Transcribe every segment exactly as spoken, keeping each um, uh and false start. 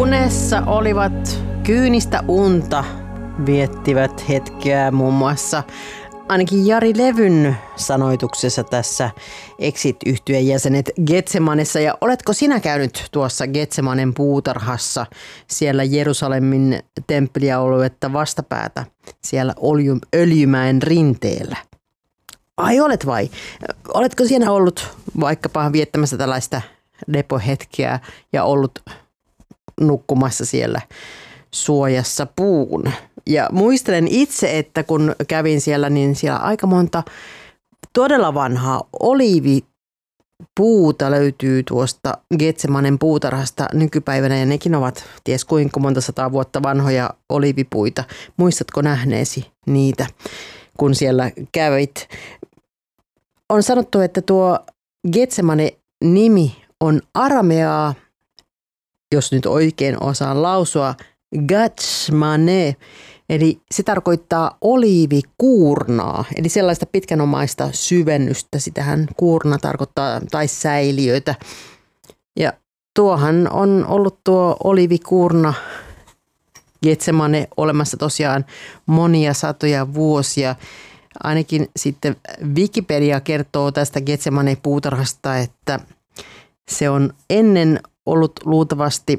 Unessa olivat kyynistä unta, viettivät hetkeä muun muassa ainakin Jari Levyn sanoituksessa tässä Exit-yhtyeen jäsenet Getsemanessa. Ja oletko sinä käynyt tuossa Getsemanen puutarhassa siellä Jerusalemin temppelialuetta vastapäätä siellä Öljymäen rinteellä? Ai olet vai? Oletko siinä ollut vaikkapa viettämässä tällaista lepohetkeä ja ollut nukkumassa siellä suojassa puun? Ja muistelen itse, että kun kävin siellä, niin siellä aika monta todella vanhaa oliivipuuta löytyy tuosta Getsemanen puutarhasta nykypäivänä. Ja nekin ovat ties kuinka monta sataa vuotta vanhoja oliivipuita. Muistatko nähneesi niitä, kun siellä kävit? On sanottu, että tuo Getsemane-nimi on arameaa, jos nyt oikein osaan lausua, Gatshmane, eli se tarkoittaa oliivikuurnaa, eli sellaista pitkänomaista syvennystä, sitähän kuurna tarkoittaa, tai säiliöitä. Ja tuohan on ollut tuo oliivikuurna Getsemane olemassa tosiaan monia satoja vuosia. Ainakin sitten Wikipedia kertoo tästä Getsemane-puutarhasta, että se on ennen ollut luultavasti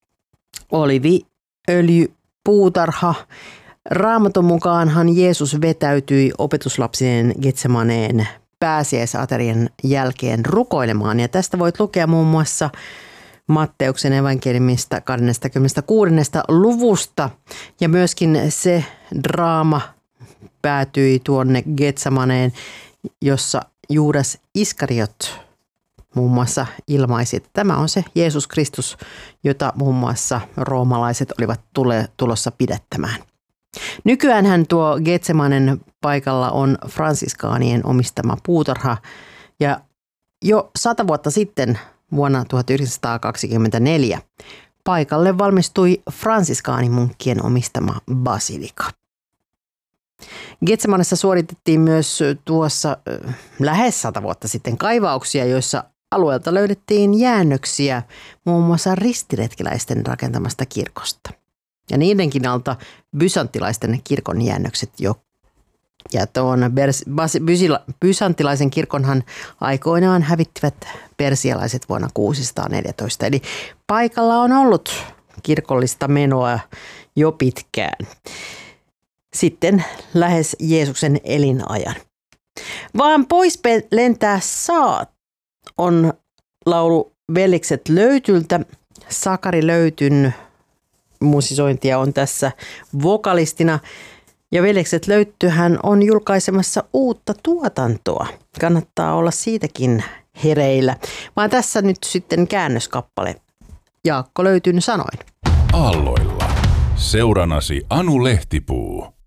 oliiviöljypuutarha. Raamatun mukaanhan Jeesus vetäytyi opetuslapsineen Getsemaneen pääsiäisaterian jälkeen rukoilemaan. Ja tästä voit lukea muun muassa Matteuksen evankeliumista kaksikymmentäkuusi luvusta. Ja myöskin se draama päätyi tuonne Getsemaneen, jossa Juudas Iskariot muun muassa ilmaisi, että tämä on se Jeesus Kristus, jota muun muassa roomalaiset olivat tule, tulossa pidättämään. Nykyäänhän tuo Getsemanen paikalla on fransiskaanien omistama puutarha ja jo sata vuotta sitten vuonna tuhatyhdeksänsataakaksikymmentäneljä paikalle valmistui fransiskaanimunkkien omistama basilika. Getsemanessa suoritettiin myös tuossa lähes sata vuotta sitten kaivauksia, joissa alueelta löydettiin jäännöksiä muun muassa ristiretkiläisten rakentamasta kirkosta. Ja niidenkin alta bysanttilaisten kirkon jäännökset jo. Ja tuon bysanttilaisen kirkonhan aikoinaan hävittivät persialaiset vuonna kuusisataaneljätoista. Eli paikalla on ollut kirkollista menoa jo pitkään. Sitten lähes Jeesuksen elinajan. Vaan pois lentää saat on laulu Velikset Löytyltä. Sakari Löytyn musisointia on tässä vokalistina. Ja Velikset Löyttyhän on julkaisemassa uutta tuotantoa. Kannattaa olla siitäkin hereillä. Vaan tässä nyt sitten käännöskappale Jaakko Löytyn sanoin. Aalloilla. Seuranasi Anu Lehtipuu.